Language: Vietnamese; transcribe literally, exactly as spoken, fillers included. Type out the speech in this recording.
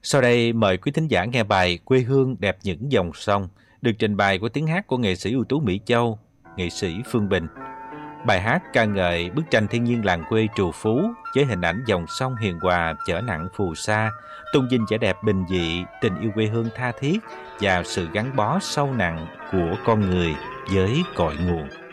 Sau đây mời quý thính giả nghe bài Quê hương đẹp những dòng sông, được trình bày của tiếng hát của nghệ sĩ ưu tú Mỹ Châu, nghệ sĩ Phương Bình. Bài hát ca ngợi bức tranh thiên nhiên làng quê trù phú với hình ảnh dòng sông hiền hòa chở nặng phù sa, tôn vinh vẻ đẹp bình dị, tình yêu quê hương tha thiết và sự gắn bó sâu nặng của con người với cội nguồn.